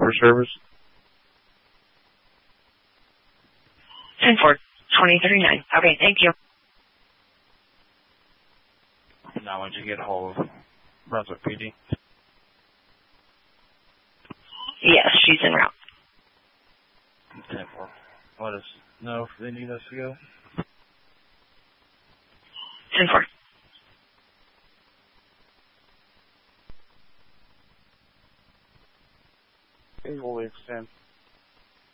for service? 10-4, 2039. Okay, thank you. Now, once you get a hold of Brunswick PD? Yes, she's en route. 10-4. Let us know if they need us to go. 10-4. Okay, we'll extend.